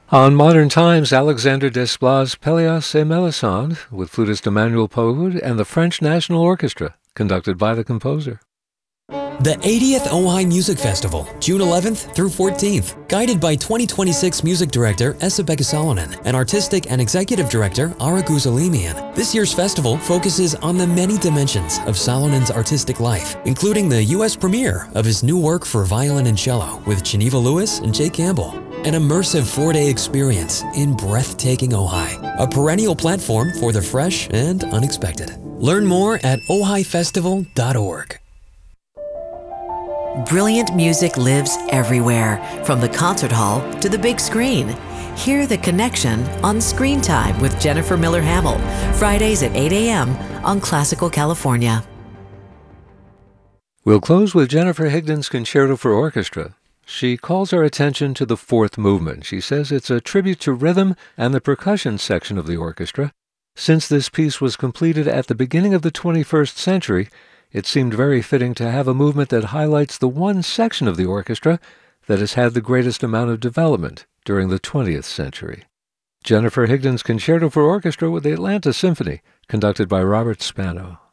On Modern Times, Alexander Desplat's Pelléas et Mélisande, with flutist Emmanuel Pahud and the French National Orchestra, conducted by the composer. The 80th Ojai Music Festival, June 11th through 14th, guided by 2026 Music Director Esa-Pekka Salonen and Artistic and Executive Director Ara Guzalimian. This year's festival focuses on the many dimensions of Salonen's artistic life, including the U.S. premiere of his new work for violin and cello with Geneva Lewis and Jay Campbell. An immersive 4-day experience in breathtaking Ojai, a perennial platform for the fresh and unexpected. Learn more at ojaifestival.org. Brilliant music lives everywhere, from the concert hall to the big screen. Hear The Connection on Screen Time with Jennifer Miller Hamill, Fridays at 8 a.m. on Classical California. We'll close with Jennifer Higdon's Concerto for Orchestra. She calls our attention to the fourth movement. She says it's a tribute to rhythm and the percussion section of the orchestra. Since this piece was completed at the beginning of the 21st century, it seemed very fitting to have a movement that highlights the one section of the orchestra that has had the greatest amount of development during the 20th century. Jennifer Higdon's Concerto for Orchestra with the Atlanta Symphony, conducted by Robert Spano.